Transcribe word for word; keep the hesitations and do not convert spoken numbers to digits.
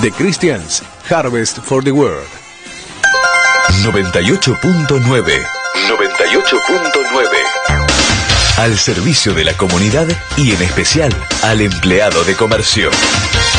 The Christians, Harvest for the World. noventa y ocho punto nueve. noventa y ocho punto nueve. Al servicio de la comunidad y en especial al empleado de comercio.